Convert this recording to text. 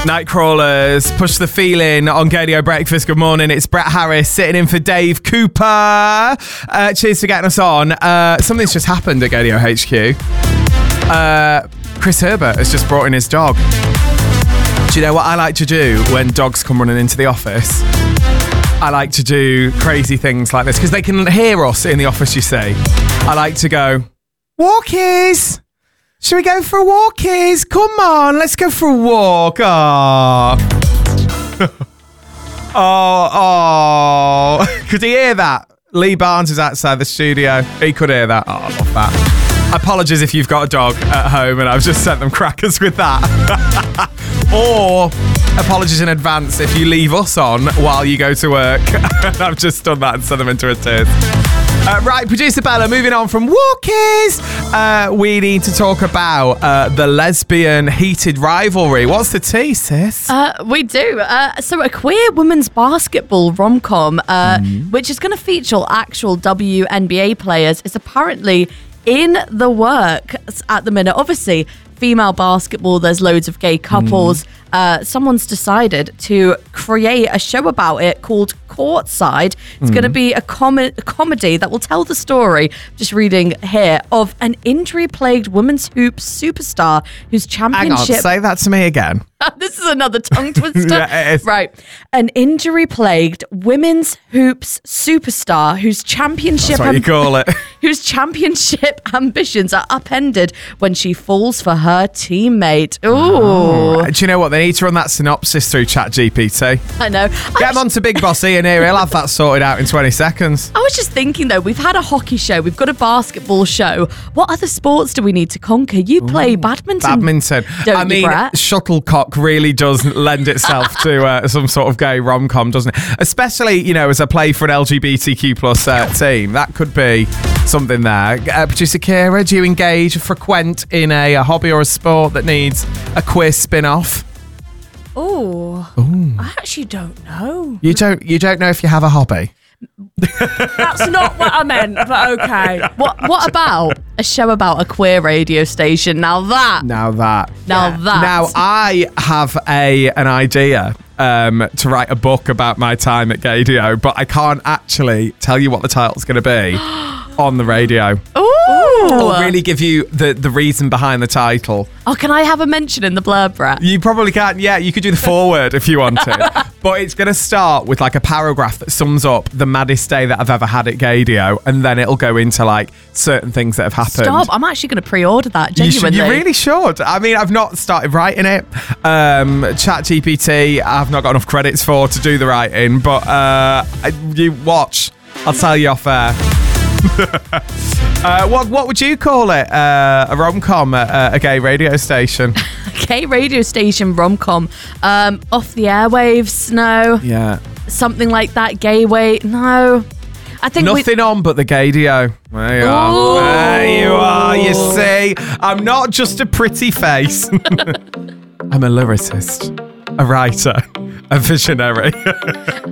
Nightcrawlers, Push the Feeling on Gadio Breakfast. Good morning. It's Brett Harris sitting in for Dave Cooper. Cheers for getting us on. Something's just happened at Gadio HQ. Chris Herbert has just brought in his dog. Do you know what I like to do when dogs come running into the office? I like to do crazy things like this because they can hear us in the office, you see. I like to go, walkies! Should we go for a walkies? Come on, let's go for a walk. Oh. Could he hear that? Lee Barnes is outside the studio. He could hear that. Oh, I love that. Apologies if you've got a dog at home and I've just sent them crackers with that. Or apologies in advance if you leave us on while you go to work. I've just done that and sent them into a tears. Right, producer Bella, moving on from walkies. We need to talk about the lesbian heated rivalry. What's the tea, sis? We do. So a queer women's basketball rom-com, which is going to feature actual WNBA players, is apparently in the works at the minute. Obviously, female basketball, there's loads of gay couples. Someone's decided to create a show about it called Courtside. It's going to be a comedy that will tell the story, just reading here, of an injury-plagued women's hoops superstar whose championship... Hang on, say that to me again. This is another tongue twister. Yeah, it is. Right. An injury-plagued women's hoops superstar whose championship... That's what you call it. Whose championship ambitions are upended when she falls for her teammate. Ooh. Do you know what? They need to run that synopsis through ChatGPT. I know. Get him on to Big Boss Ian here. He'll have that sorted out in 20 seconds. I was just thinking, though, we've had a hockey show. We've got a basketball show. What other sports do we need to conquer? You play badminton. Badminton. Don't you, Brett? Shuttlecock really does lend itself to some sort of gay rom-com, doesn't it? Especially, you know, as a play for an LGBTQ plus team. That could be something there. Producer Kira, do you engage or frequent in a hobby or a sport that needs a queer spin-off? Oh, I actually don't know. You don't know if you have a hobby? That's not what I meant, but okay. What about a show about a queer radio station? Now that. Now I have an idea to write a book about my time at Gadio, but I can't actually tell you what the title's going to be on the radio. Or really give you the reason behind the title. Oh, can I have a mention in the blurb, Brett? You probably can't. Yeah, you could do the foreword if you wanted. But it's going to start with like a paragraph that sums up the maddest day that I've ever had at Gadio, and then it'll go into like certain things that have happened. Stop, I'm actually going to pre-order that, genuinely. You really should. I mean, I've not started writing it. ChatGPT, I've not got enough credits to do the writing, but you watch. I'll tell you off air. What would you call it? A rom-com at a gay radio station? Gay radio station rom-com. Off the airwaves? No. Yeah. Something like that. Gay way? No. I think nothing on but the Gadio. There you are. There you are. You see, I'm not just a pretty face. I'm a lyricist, a writer, a visionary.